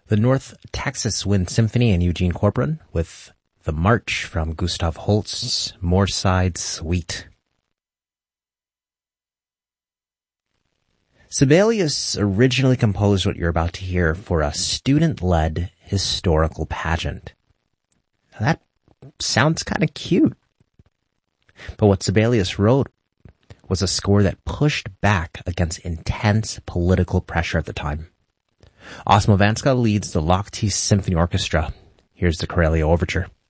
The North Texas Wind Symphony and Eugene Corcoran with The March from Gustav Holst's Moorside Suite. Sibelius originally composed what you're about to hear for a student-led historical pageant. That sounds kind of cute. But what Sibelius wrote was a score that pushed back against intense political pressure at the time. Osmo Vanska leads the Lochte Symphony Orchestra. Here's the Corellia Overture.